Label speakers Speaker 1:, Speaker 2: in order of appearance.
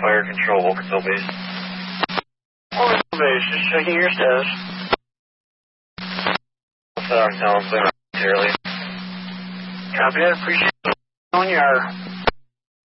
Speaker 1: Fire Control, Wilkinsville Base. Wilkinsville Base, just checking your status. Southern Town, clear momentarily. Copy that, appreciate it. On your